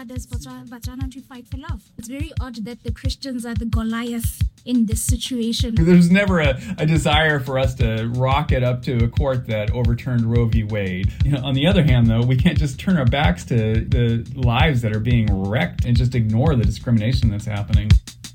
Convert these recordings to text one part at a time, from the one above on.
There's Botswana to fight for love. It's very odd that the Christians are the Goliath in this situation. There's never a desire for us to rocket up to a court that overturned Roe v. Wade. On the other hand, though, we can't just turn our backs to the lives that are being wrecked and just ignore the discrimination that's happening.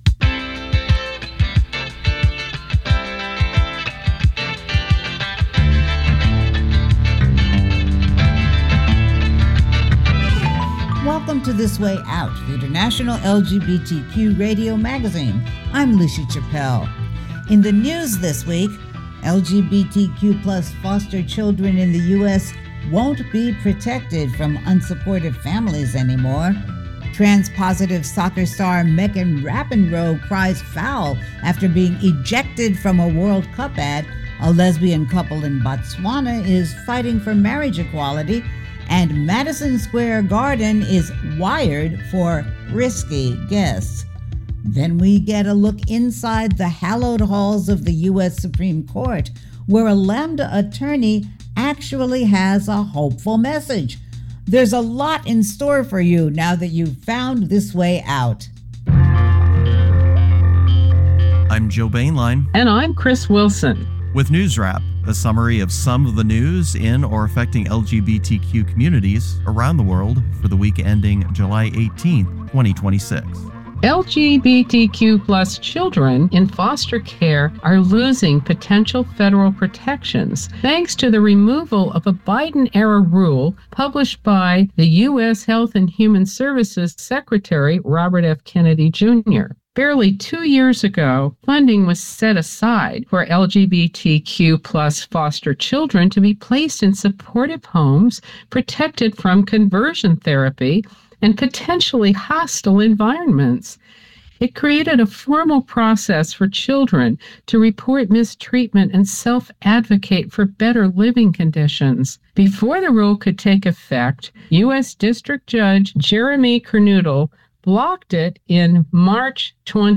Welcome to This Way Out, the international LGBTQ radio magazine. I'm Lucy Chappelle. In the news this week, LGBTQ plus foster children in the U.S. won't be protected from unsupportive families anymore. Trans-positive soccer star Megan Rapinoe cries foul after being ejected from a World Cup ad. A lesbian couple in Botswana is fighting for marriage equality. And Madison Square Garden is wired for risky guests. Then we get a look inside the hallowed halls of the U.S. Supreme Court, where a Lambda attorney actually has a hopeful message. There's a lot in store for you now that you've found this way out. I'm Joe Bainline. And I'm Chris Wilson. With News Wrap, a summary of some of the news in or affecting LGBTQ communities around the world for the week ending July 18th, 2026. LGBTQ plus children in foster care are losing potential federal protections thanks to the removal of a Biden-era rule published by the U.S. Health and Human Services Secretary Robert F. Kennedy Jr. Barely 2 years ago, funding was set aside for LGBTQ plus foster children to be placed in supportive homes protected from conversion therapy and potentially hostile environments. It created a formal process for children to report mistreatment and self-advocate for better living conditions. Before the rule could take effect, U.S. District Judge Jeremy Kernodle blocked it in March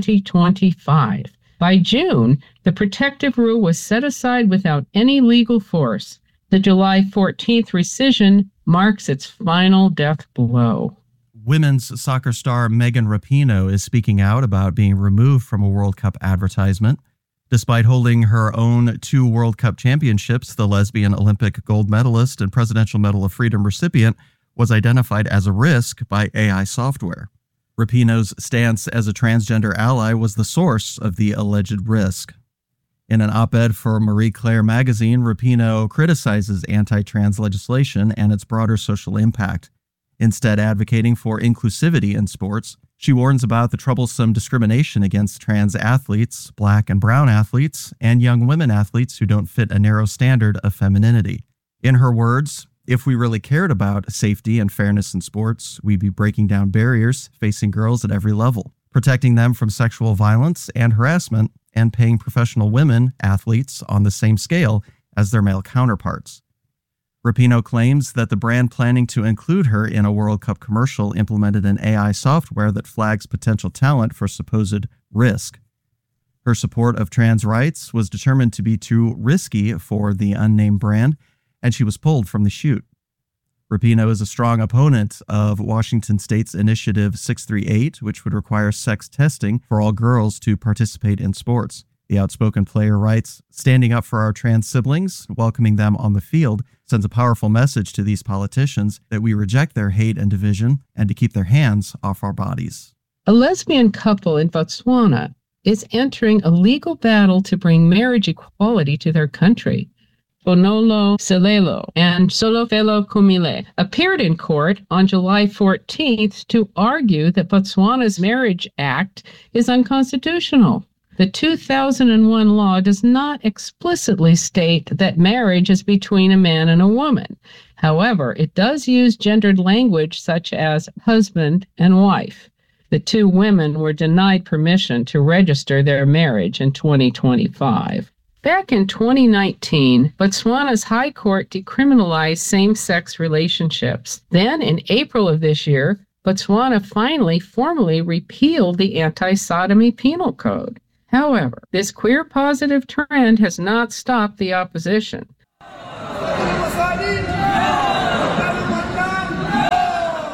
2025. By June, the protective rule was set aside without any legal force. The July 14th rescission marks its final death blow. Women's soccer star Megan Rapinoe is speaking out about being removed from a World Cup advertisement. Despite holding her own 2 World Cup championships, the lesbian Olympic gold medalist and Presidential Medal of Freedom recipient was identified as a risk by AI software. Rapinoe's stance as a transgender ally was the source of the alleged risk. In an op-ed for Marie Claire magazine, Rapinoe criticizes anti-trans legislation and its broader social impact. Instead advocating for inclusivity in sports, she warns about the troublesome discrimination against trans athletes, black and brown athletes, and young women athletes who don't fit a narrow standard of femininity. In her words, if we really cared about safety and fairness in sports, we'd be breaking down barriers facing girls at every level, protecting them from sexual violence and harassment, and paying professional women athletes on the same scale as their male counterparts. Rapinoe claims that the brand planning to include her in a World Cup commercial implemented an AI software that flags potential talent for supposed risk. Her support of trans rights was determined to be too risky for the unnamed brand, and she was pulled from the shoot. Rapinoe is a strong opponent of Washington State's Initiative 638, which would require sex testing for all girls to participate in sports. The outspoken player writes, "Standing up for our trans siblings, welcoming them on the field, sends a powerful message to these politicians that we reject their hate and division and to keep their hands off our bodies." A lesbian couple in Botswana is entering a legal battle to bring marriage equality to their country. Bonolo Selelo and Solofelo Kumile appeared in court on July 14th to argue that Botswana's Marriage Act is unconstitutional. The 2001 law does not explicitly state that marriage is between a man and a woman. However, it does use gendered language such as husband and wife. The 2 women were denied permission to register their marriage in 2025. Back in 2019, Botswana's High Court decriminalized same-sex relationships. Then, in April of this year, Botswana finally formally repealed the anti-sodomy penal code. However, this queer-positive trend has not stopped the opposition.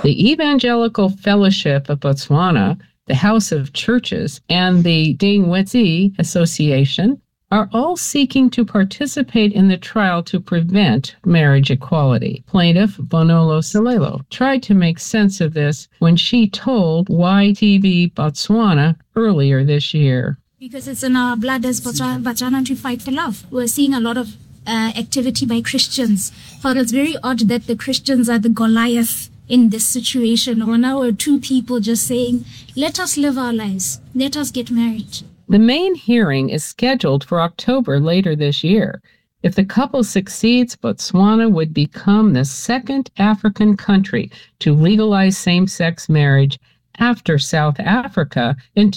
The Evangelical Fellowship of Botswana, the House of Churches, and the Dingwetsi Association are all seeking to participate in the trial to prevent marriage equality. Plaintiff Bonolo Silelo tried to make sense of this when she told YTV Botswana earlier this year. Because it's in our blood as Botswana to fight for love. We're seeing a lot of activity by Christians. But it's very odd that the Christians are the Goliath in this situation. Or now we're two people just saying, let us live our lives. Let us get married. The main hearing is scheduled for October later this year. If the couple succeeds, Botswana would become the second African country to legalize same-sex marriage after South Africa in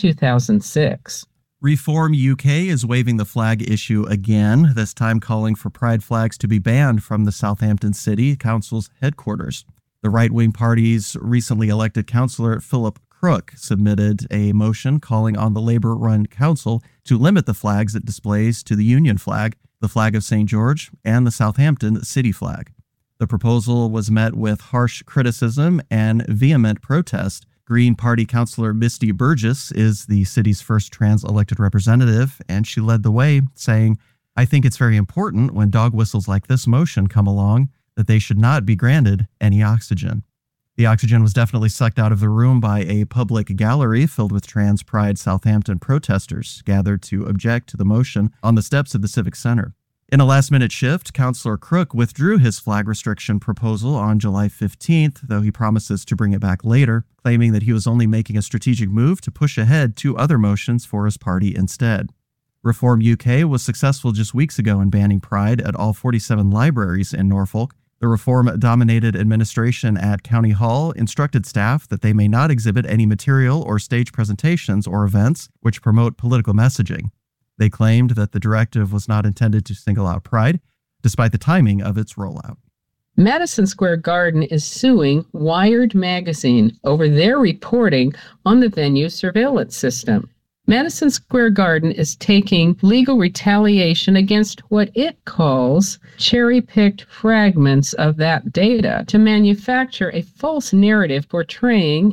2006. Reform UK is waving the flag issue again, this time calling for pride flags to be banned from the Southampton City Council's headquarters. The right-wing party's recently elected councillor Philip Crook submitted a motion calling on the Labour-run council to limit the flags it displays to the Union flag, the flag of St. George, and the Southampton city flag. The proposal was met with harsh criticism and vehement protest. Green Party councillor Misty Burgess is the city's first trans-elected representative, and she led the way, saying, "I think it's very important when dog whistles like this motion come along that they should not be granted any oxygen." The oxygen was definitely sucked out of the room by a public gallery filled with Trans Pride Southampton protesters gathered to object to the motion on the steps of the Civic Center. In a last-minute shift, Councillor Crook withdrew his flag restriction proposal on July 15th, though he promises to bring it back later, claiming that he was only making a strategic move to push ahead two other motions for his party instead. Reform UK was successful just weeks ago in banning pride at all 47 libraries in Norfolk. The Reform-dominated administration at County Hall instructed staff that they may not exhibit any material or stage presentations or events which promote political messaging. They claimed that the directive was not intended to single out pride, despite the timing of its rollout. Madison Square Garden is suing Wired magazine over their reporting on the venue's surveillance system. Madison Square Garden is taking legal retaliation against what it calls cherry-picked fragments of that data to manufacture a false narrative portraying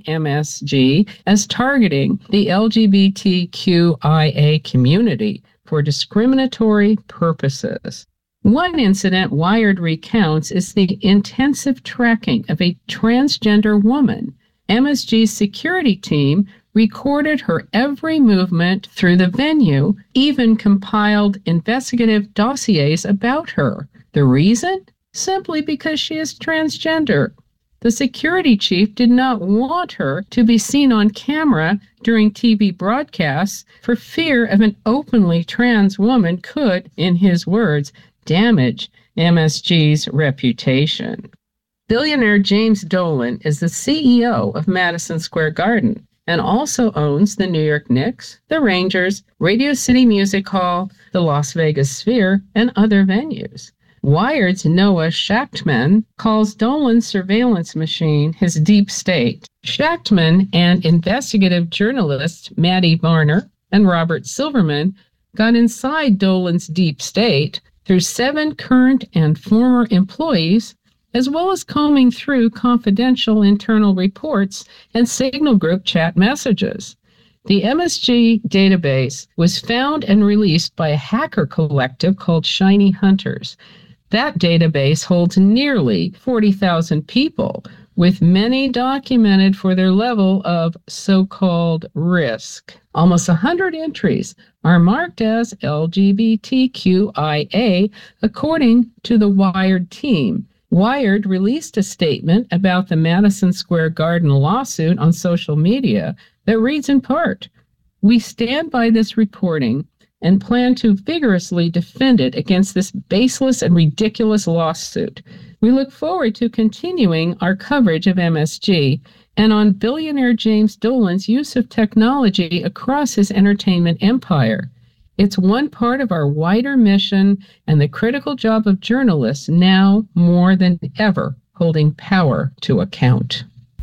MSG as targeting the LGBTQIA community for discriminatory purposes. One incident Wired recounts is the intensive tracking of a transgender woman. MSG's security team recorded her every movement through the venue, even compiled investigative dossiers about her. The reason? Simply because she is transgender. The security chief did not want her to be seen on camera during TV broadcasts for fear of an openly trans woman could, in his words, damage MSG's reputation. Billionaire James Dolan is the CEO of Madison Square Garden and also owns the New York Knicks, the Rangers, Radio City Music Hall, the Las Vegas Sphere, and other venues. Wired's Noah Shachtman calls Dolan's surveillance machine his deep state. Shachtman and investigative journalists Maddie Varner and Robert Silverman got inside Dolan's deep state through 7 current and former employees, as well as combing through confidential internal reports and Signal Group chat messages. The MSG database was found and released by a hacker collective called Shiny Hunters. That database holds nearly 40,000 people, with many documented for their level of so-called risk. Almost 100 entries are marked as LGBTQIA, according to the Wired team. Wired released a statement about the Madison Square Garden lawsuit on social media that reads in part, "We stand by this reporting and plan to vigorously defend it against this baseless and ridiculous lawsuit. We look forward to continuing our coverage of MSG and on billionaire James Dolan's use of technology across his entertainment empire. It's one part of our wider mission and the critical job of journalists now more than ever holding power to account."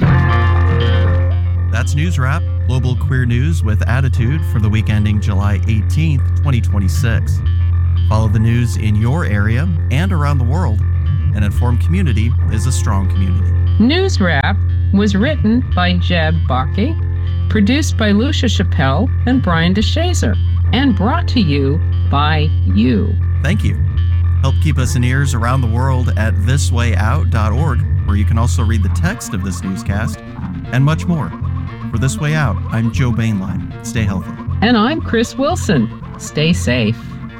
That's News Wrap, global queer news with attitude for the week ending July 18th, 2026. Follow the news in your area and around the world. An informed community is a strong community. News Wrap was written by Jeb Baki, produced by Lucia Chappelle and Brian DeShazer, and brought to you by you. Thank you. Help keep us in ears around the world at thiswayout.org, where you can also read the text of this newscast and much more. For This Way Out, I'm Joe Bainline. Stay healthy. And I'm Chris Wilson. Stay safe.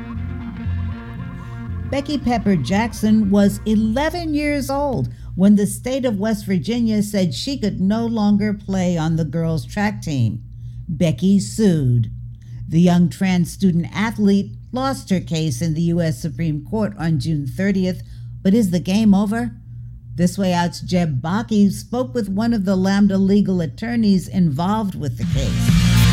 Becky Pepper Jackson was 11 years old when the state of West Virginia said she could no longer play on the girls' track team. Becky sued. The young trans student athlete lost her case in the U.S. Supreme Court on June 30th, but is the game over? This Way Out's Jeb Baki spoke with one of the Lambda legal attorneys involved with the case.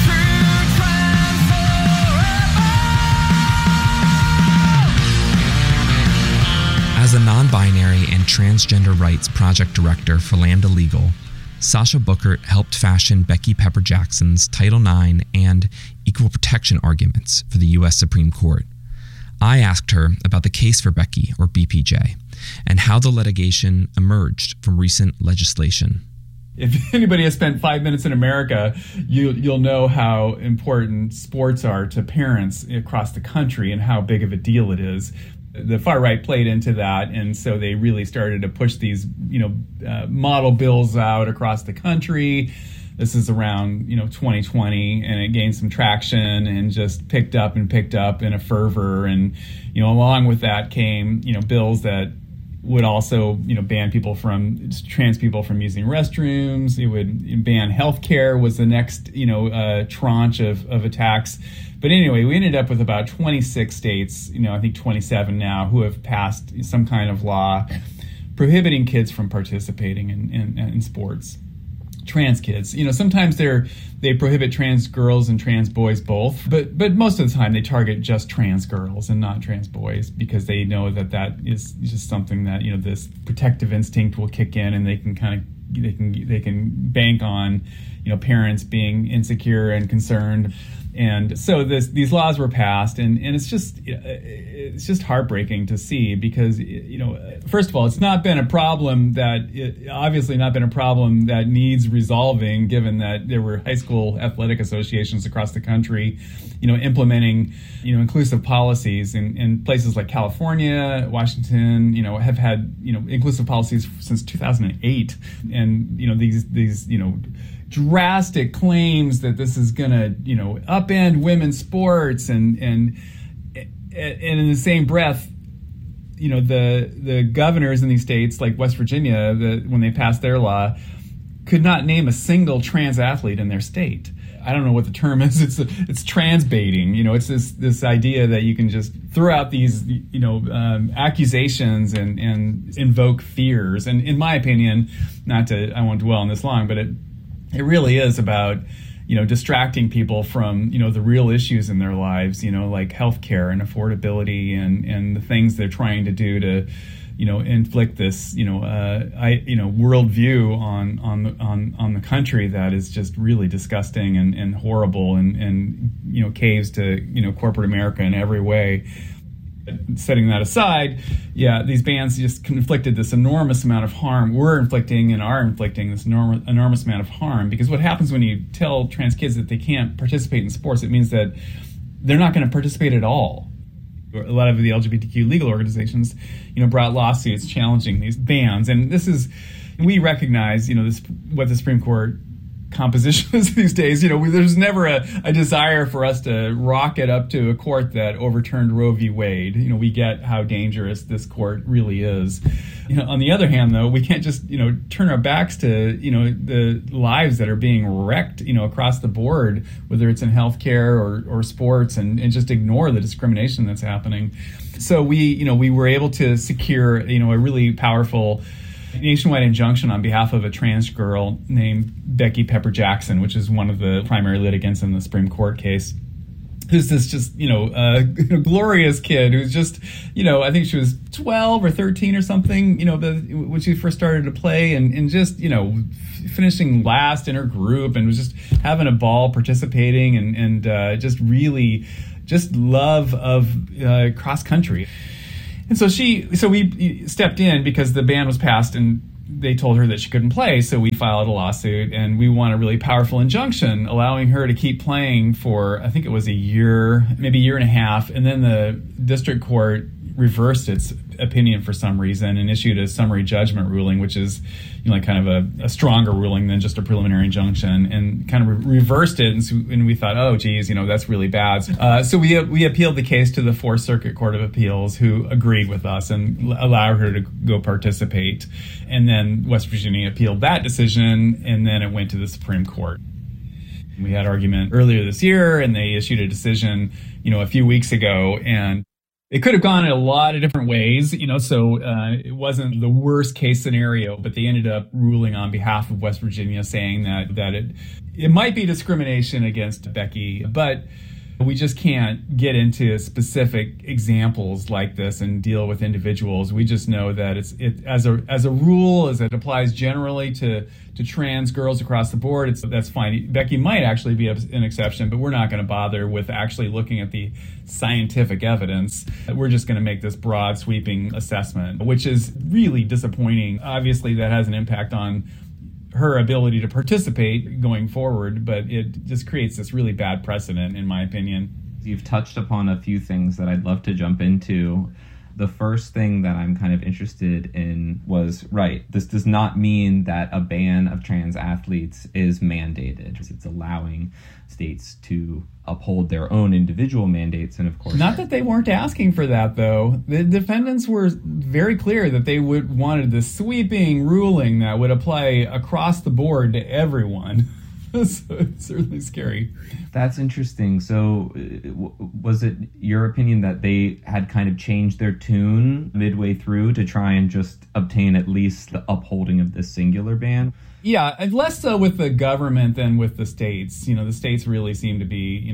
As a non-binary and transgender rights project director for Lambda Legal, Sasha Bookert helped fashion Becky Pepper Jackson's Title IX and equal protection arguments for the U.S. Supreme Court. I asked her about the case for Becky, or BPJ, and how the litigation emerged from recent legislation. If anybody has spent 5 minutes in America, you'll know how important sports are to parents across the country and how big of a deal it is. The far right played into that, and so they really started to push these, model bills out across the country. This is around, 2020, and it gained some traction and just picked up in a fervor. And, along with that came, bills that would also, ban trans people from using restrooms. It would ban healthcare was the next, tranche of attacks. But anyway, we ended up with about 26 states, I think 27 now, who have passed some kind of law prohibiting kids from participating in sports. Trans kids, sometimes they prohibit trans girls and trans boys both, but most of the time they target just trans girls and not trans boys, because they know that is just something that this protective instinct will kick in, and they can bank on parents being insecure and concerned. And so these laws were passed, and it's just heartbreaking to see, because first of all, it's not been a problem that needs resolving, given that there were high school athletic associations across the country implementing inclusive policies in places like California, Washington, have had inclusive policies since 2008, and these drastic claims that this is going to, upend women's sports, and in the same breath, the governors in these states like West Virginia, when they passed their law, could not name a single trans athlete in their state. I don't know what the term is. It's trans baiting. It's this idea that you can just throw out these, accusations and invoke fears. And in my opinion, I won't dwell on this long, but it really is about, distracting people from, the real issues in their lives, like healthcare and affordability and the things they're trying to do to, inflict this, worldview on the country that is just really disgusting and horrible and caves to, corporate America in every way. Setting that aside, these bans just inflicted this enormous amount of harm. We're inflicting and are inflicting this enormous amount of harm, because what happens when you tell trans kids that they can't participate in sports, it means that they're not going to participate at all. A lot of the LGBTQ legal organizations, brought lawsuits challenging these bans, and we recognize, what the Supreme Court composition is these days. There's never a desire for us to rocket up to a court that overturned Roe v. Wade. We get how dangerous this court really is. On the other hand, though, we can't just, turn our backs to, the lives that are being wrecked, across the board, whether it's in healthcare or sports, and just ignore the discrimination that's happening. So we were able to secure, a really powerful nationwide injunction on behalf of a trans girl named Becky Pepper Jackson, which is one of the primary litigants in the Supreme Court case, who's this just, glorious kid who's just, I think she was 12 or 13 or something, when she first started to play, and just, finishing last in her group, and was just having a ball participating, and just really just love of cross country. And so we stepped in because the ban was passed, and they told her that she couldn't play, so we filed a lawsuit, and we won a really powerful injunction allowing her to keep playing for, I think it was a year, maybe a year and a half, and then the district court reversed its opinion for some reason and issued a summary judgment ruling, which is, like kind of a stronger ruling than just a preliminary injunction, and kind of reversed it. And we thought, oh, geez, that's really bad. So we appealed the case to the Fourth Circuit Court of Appeals, who agreed with us and allowed her to go participate. And then West Virginia appealed that decision, and then it went to the Supreme Court. We had argument earlier this year, and they issued a decision, a few weeks ago, and it could have gone in a lot of different ways, so it wasn't the worst case scenario, but they ended up ruling on behalf of West Virginia, saying that it might be discrimination against Becky, but we just can't get into specific examples like this and deal with individuals. We just know that it as a rule, as it applies generally to trans girls across the board, that's fine. Becky might actually be an exception, but we're not going to bother with actually looking at the scientific evidence. We're just going to make this broad, sweeping assessment, which is really disappointing. Obviously, that has an impact on her ability to participate going forward, but it just creates this really bad precedent, in my opinion. You've touched upon a few things that I'd love to jump into. The first thing that I'm kind of interested in was, this does not mean that a ban of trans athletes is mandated. It's allowing states to uphold their own individual mandates, and of course... Not that they weren't asking for that, though. The defendants were very clear that they wanted the sweeping ruling that would apply across the board to everyone. So it's certainly scary. That's interesting. So was it your opinion that they had kind of changed their tune midway through to try and just obtain at least the upholding of this singular ban? Yeah, less so with the government than with the states. The states really seem to be,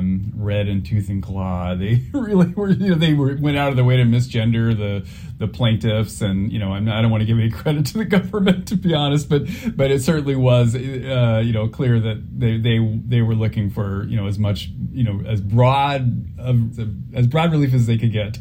red in tooth and claw. They really were, they went out of their way to misgender the plaintiffs, and I don't want to give any credit to the government, to be honest, but it certainly was, clear that they were looking for, as much, as broad relief as they could get.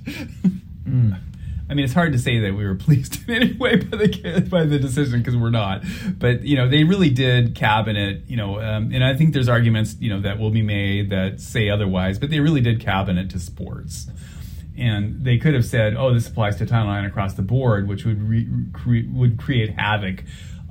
I mean, it's hard to say that we were pleased in any way by the decision, because we're not. But, they really did cabinet, and I think there's arguments, that will be made that say otherwise, but they really did cabinet to sports. And they could have said, oh, this applies to Title IX across the board, which would create havoc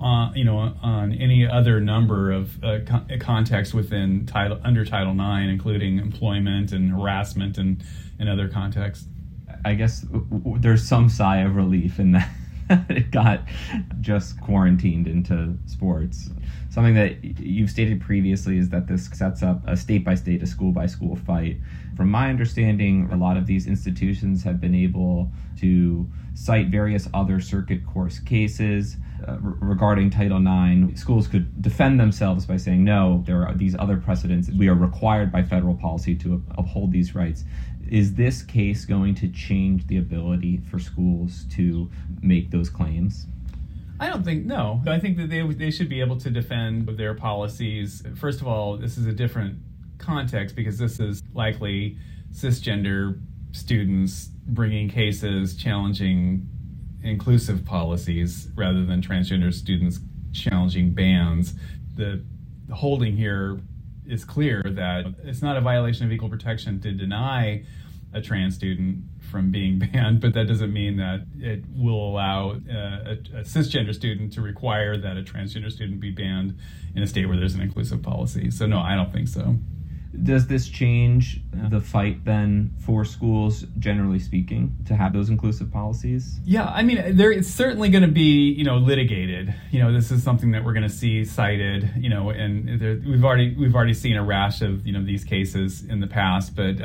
on any other number of contexts within under Title IX, including employment and harassment and other contexts. I guess there's some sigh of relief in that it got just quarantined into sports. Something that you've stated previously is that this sets up a state-by-state, a school-by-school fight. From my understanding, a lot of these institutions have been able to cite various other circuit court cases regarding Title IX. Schools could defend themselves by saying, no, there are these other precedents. We are required by federal policy to uphold these rights. Is this case going to change the ability for schools to make those claims? I don't think, no. I think that they should be able to defend their policies. First of all, this is a different context, because this is likely cisgender students bringing cases challenging inclusive policies rather than transgender students challenging bans. The holding here is clear that it's not a violation of equal protection to deny a trans student from being banned, but that doesn't mean that it will allow a cisgender student to require that a transgender student be banned in a state where there's an inclusive policy. So no, I don't think so. Does this change the fight then for schools, generally speaking, to have those inclusive policies? Yeah, I mean, it's certainly going to be, litigated. This is something that we're going to see cited, and we've already seen a rash of, these cases in the past. But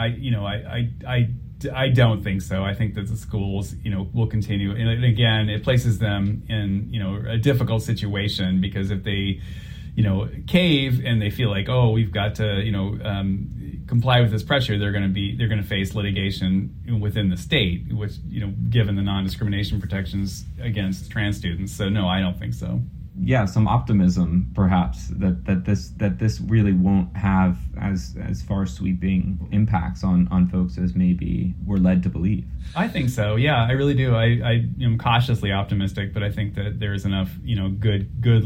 I don't think so. I think that the schools, will continue. And again, it places them in, a difficult situation, because if they cave and they feel like, oh, we've got to, comply with this pressure, they're going to face litigation within the state, which, given the non-discrimination protections against trans students. So no, I don't think so. some optimism, perhaps, that this really won't have as far sweeping impacts on folks as maybe we're led to believe. I think so. Yeah, I really do. I am cautiously optimistic, but I think that there's enough, good